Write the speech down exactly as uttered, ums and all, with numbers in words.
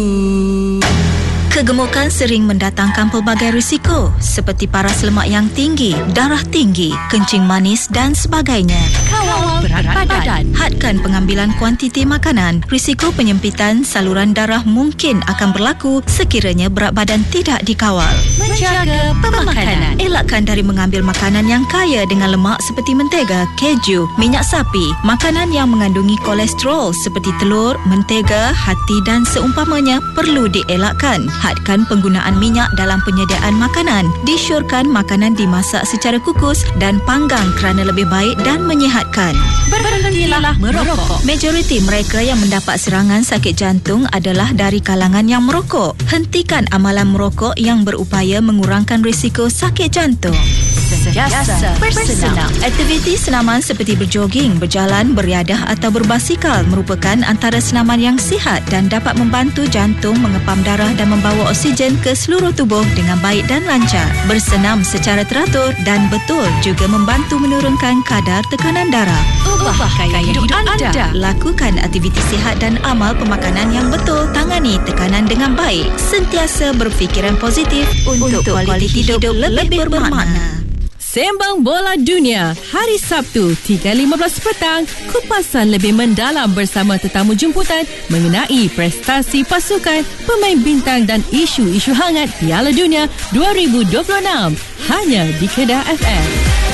Kegemukan sering mendatangkan pelbagai risiko seperti paras lemak yang tinggi, darah tinggi, kencing manis dan sebagainya. Kawal berat badan. Hadkan pengambilan kuantiti makanan. Risiko penyempitan saluran darah mungkin akan berlaku sekiranya berat badan tidak dikawal. Menjaga pemakanan. Elakkan dari mengambil makanan yang kaya dengan lemak seperti mentega, keju, minyak sapi, makanan yang mengandungi kolesterol seperti telur, mentega, hati dan seumpamanya perlu dielakkan. Hadkan penggunaan minyak dalam penyediaan makanan. Disyorkan makanan dimasak secara kukus dan panggang kerana lebih baik dan menyihatkan. Berhentilah merokok. Majoriti mereka yang mendapat serangan sakit jantung adalah dari kalangan yang merokok. Hentikan amalan merokok yang berupaya mengurangkan risiko sakit jantung. Sentiasa bersenam. Aktiviti senaman seperti berjoging, berjalan, beriadah atau berbasikal merupakan antara senaman yang sihat dan dapat membantu jantung mengepam darah dan membawa oksigen ke seluruh tubuh dengan baik dan lancar. Bersenam secara teratur dan betul juga membantu menurunkan kadar tekanan darah. Ubah gaya hidup anda. Lakukan aktiviti sihat dan amal pemakanan yang betul. Tangani tekanan dengan baik. Sentiasa berfikiran positif untuk, untuk kualiti hidup, hidup lebih bermakna. Sembang Bola Dunia, hari Sabtu tiga lima belas petang, kupasan lebih mendalam bersama tetamu jemputan mengenai prestasi pasukan, pemain bintang dan isu-isu hangat Piala Dunia dua ribu dua puluh enam. Hanya di Kedah F M.